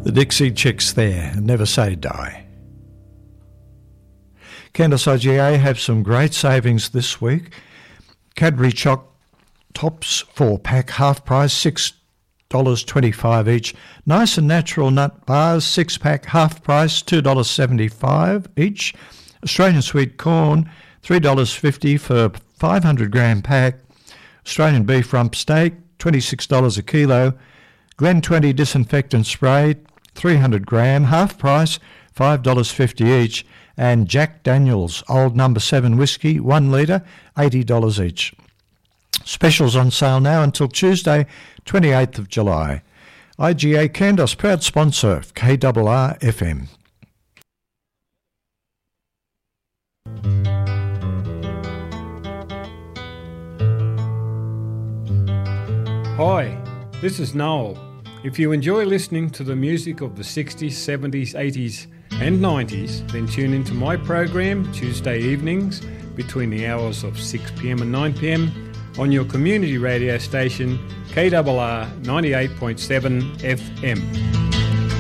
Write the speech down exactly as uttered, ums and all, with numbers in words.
The Dixie Chicks there, Never Say Die. Candice I G A have some great savings this week. Cadbury Choc Tops four pack half price, six dollars twenty-five each. Nice and Natural Nut Bars six pack half price, two dollars seventy-five each. Australian Sweet Corn three dollars fifty for five hundred gram pack. Australian Beef Rump Steak twenty-six dollars a kilo. Glen twenty Disinfectant Spray three hundred gram half price, five dollars fifty each. And Jack Daniel's Old Number seven Whiskey one litre, eighty dollars each. Specials on sale now until Tuesday, twenty-eighth of July. I G A Candos, proud sponsor of K R R F M. Hi, this is Noel. If you enjoy listening to the music of the sixties, seventies, eighties and nineties, then tune into my program Tuesday evenings between the hours of six p.m. and nine p.m. on your community radio station K R R ninety-eight point seven F M.